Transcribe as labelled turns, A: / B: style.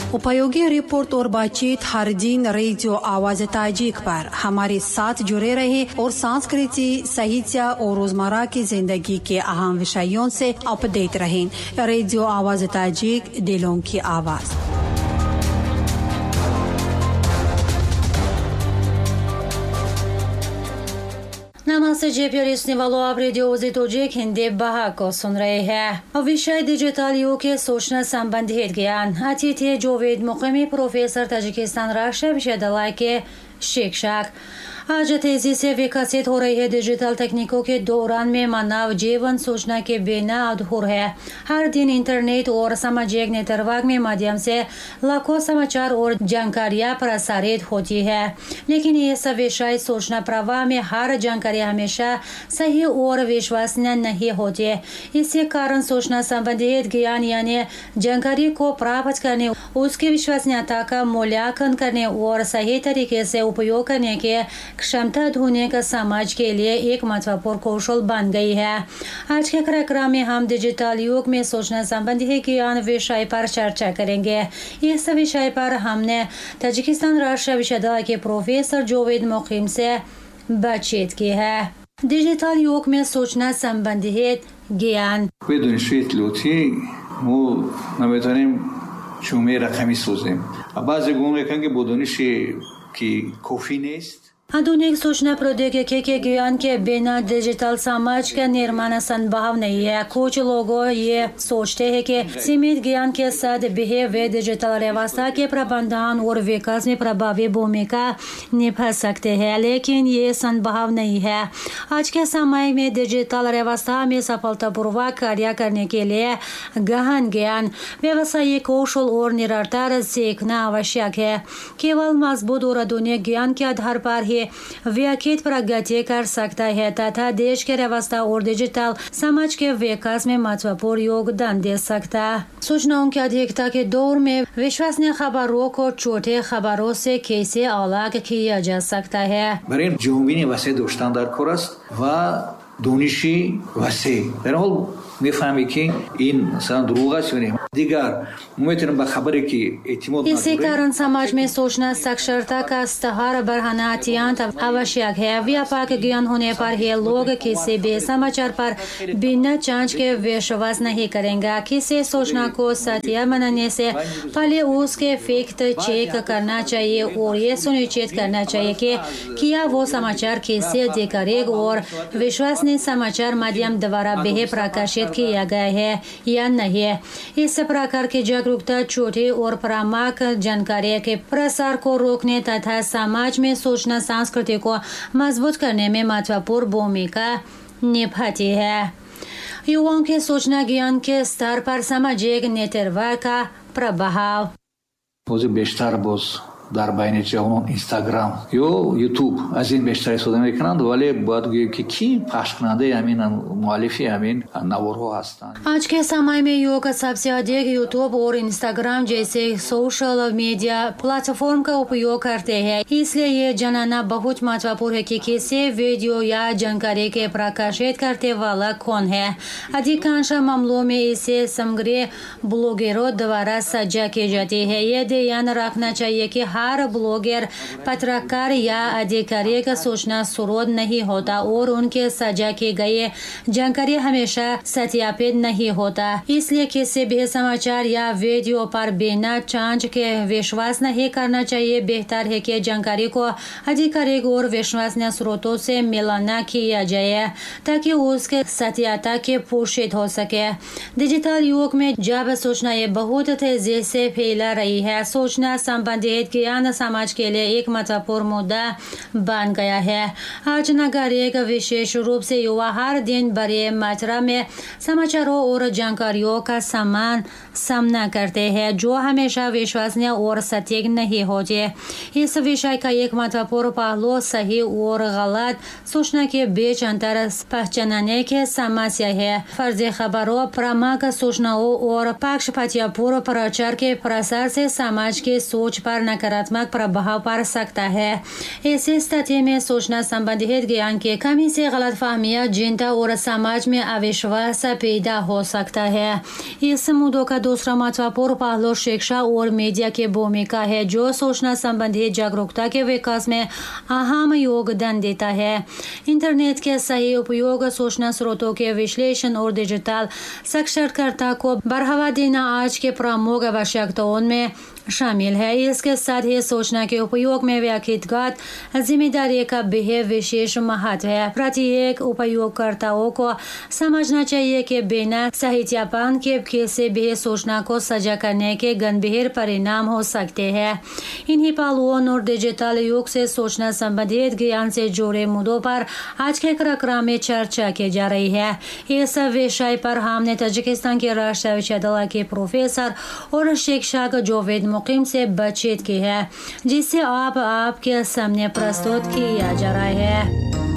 A: उपयोगी रिपोर्ट और बातचीत हर दिन रेडियो आवाज ताजिक पर हमारे साथ जुड़े रहे और सांस्कृतिक, साहित्य और रोजमर्रा की जिंदगी के अहम विषयों से अपडेट रहें। रेडियो आवाज ताजिक, दिलों की आवाज। नमस्ते जी प्यारे सुनने वालों, आप रेडियो ताजिक हिंदी बहा को सुन रहे हैं। विषय डिजिटल युग के सूचना संबंधित ज्ञान। अतिथि जोवेद मुकीमी, प्रोफेसर, ताजिकिस्तान राष्ट्रीय विश्वविद्यालय के शिक्षक। आज तेजी से विकसित हो रही है डिजिटल तकनीकों के दौरान में मानव जीवन सूचना के बिना अधूरा है। हर दिन इंटरनेट और सामाजिक नेटवर्क में माध्यम से लाखों समाचार और जानकारियां प्रसारित होती है, लेकिन ये सब विषय सूचना प्रवाह में हर जानकारी हमेशा सही और विश्वसनीय नहीं होती। इसी कारण सूचना संबंधित ज्ञान यानी जानकारी को प्राप्त करने, उसकी विश्वसनीयता का मूल्यांकन करने और सही तरीके से उपयोग करने के क्षमता ढूंढने का समाज के लिए एक महत्वपूर्ण कौशल बन गई है। आज के कार्यक्रम में हम डिजिटल युग में सूचना संबंधी ज्ञान विषय पर चर्चा करेंगे। इस विषय पर हमने ताजिकिस्तान राष्ट्रीय विश्वविद्यालय के प्रोफेसर जोवेद मुकीम से बातचीत की है। डिजिटल युग में सूचना संबंधित ज्ञान। आधुनिक सूचना प्रौद्योगिकी के ज्ञान के बिना डिजिटल समाज का निर्माण संभव नहीं है। कुछ लोग ये सोचते हैं कि सीमित ज्ञान के साथ भी वे डिजिटल व्यवस्था के प्रबंधन और विकास में प्रभावी भूमिका निभा सकते हैं, लेकिन ये संभव नहीं है। आज के समय में डिजिटल व्यवस्था में सफलतापूर्वक कार्य करने के लिए गहन ज्ञान, व्यवसायिक कौशल और निरंतर सीखना आवश्यक है। केवल मजबूत और आधुनिक ज्ञान के आधार पर ही व्यक्ति प्रगति कर सकता है तथा देश के व्यवस्था और डिजिटल समाज के विकास में महत्वपूर्ण योगदान दे सकता है। सूचनाओं की अधिकता के दौर में विश्वसनीय खबरों को छोटे खबरों से कैसे अलग किया जा सकता है? इसी कारण समाज में सूचना साक्षरता का स्तर बढ़ाना अत्यंत आवश्यक है। व्यापक ज्ञान होने पर ही लोग किसी भी समाचार पर बिना जांच के विश्वास नहीं करेंगे। किसी सूचना को सत्य मानने से पहले उसके फैक्ट चेक करना चाहिए और ये सुनिश्चित करना चाहिए कि क्या वो समाचार किसी अधिकारिक और विश्वसनीय समाचार माध्यम द्वारा भी प्रकाशित किया गया है या नहीं। इस प्रकार की जागरूकता छोटी और प्रामाणिक जानकारी के प्रसार को रोकने तथा समाज में सूचना संस्कृति को मजबूत करने में महत्वपूर्ण भूमिका निभाती है। युवाओं के सूचना ज्ञान के स्तर पर सामाजिक नेटवर्क का प्रभाव।
B: در بین جوانان اینستاگرام یا یوتیوب از این بیشتر استفاده میکنند، ولی باید گوییم که کی پخش کننده همین مؤلفی همین نوارها هستند.
A: आज के समय में युवा सबसे अधिक यूट्यूब और इंस्टाग्राम जैसे सोशल मीडिया प्लेटफॉर्म का उपयोग करते हैं। इसलिए ये जानना बहुत महत्वपूर्ण है कि किसी वीडियो या जानकारी के प्रकाशित करते वाला कौन है। अधिकांश मामलों में इसे सामग्री ब्लॉगरों द्वारा साझा की जाती है। ये ध्यान रखना चाहिए कि हर ब्लॉगर पत्रकार या अधिकारी का सूचना स्रोत नहीं होता और उनके साझा की गई जानकारी हमेशा सत्यापित नहीं होता। इसलिए किसी भी समाचार या वीडियो पर बिना जांच के विश्वास नहीं करना चाहिए। बेहतर है कि जानकारी को आधिकारिक और विश्वसनीय स्रोतों से मिलाना किया जाए ताकि उसके सत्यता की पुष्टि हो सके। डिजिटल युग में जब सूचनाएं बहुत तेजी से फैला रही है, सूचना संबंधित ज्ञान समाज के लिए एक महत्वपूर्ण मुद्दा बन गया है। आज नागरिक विशेष रूप से युवा हर दिन बड़े मात्रा में समाचारों और जानकारियों का सामना करते हैं जो हमेशा विश्वसनीय और सटीक नहीं होते। इस विषय का एक महत्वपूर्ण पहलू सही और गलत सूचना के बीच अंतर पहचानने की समस्या है। फर्जी खबरों, भ्रामक सूचनाओं और पक्षपातीपूर्ण प्रचार के प्रसार से समाज की सोच पर नकारात्मक नकारात्मक प्रभाव पड़ सकता है। ऐसी स्थिति में सूचना संबंधित ज्ञान की कमी से गलतफहमियां, चिंता और समाज में अविश्वास पैदा हो सकता है। इस मुद्दों का दूसरा महत्वपूर्ण पहलू शिक्षा और मीडिया की भूमिका है, जो सूचना संबंधित जागरूकता के विकास में अहम योगदान देता है। इंटरनेट के सही उपयोग, सूचना स्रोतों के विश्लेषण और डिजिटल साक्षरता को बढ़ावा देना आज के प्रमुख आवश्यकताओं में शामिल है। इसके साथ ही सूचना के उपयोग में व्यक्तिगत जिम्मेदारी का भी विशेष महत्व है। प्रत्येक उपयोगकर्ताओं को समझना चाहिए कि बिना सत्यापन के किसी भी सूचना को साझा करने के गंभीर परिणाम हो सकते हैं। इन्हीं पहलुओं और डिजिटल युग से सूचना संबंधित ज्ञान से जुड़े मुद्दों पर आज के कार्यक्रम में चर्चा की जा रही है। इस विषय पर हमने ताजिकिस्तान के राष्ट्रीय विश्वविद्यालय के प्रोफेसर और शिक्षक जावेद मुकीम से बातचीत की है, जिसे आपके सामने प्रस्तुत किया जा रहा है।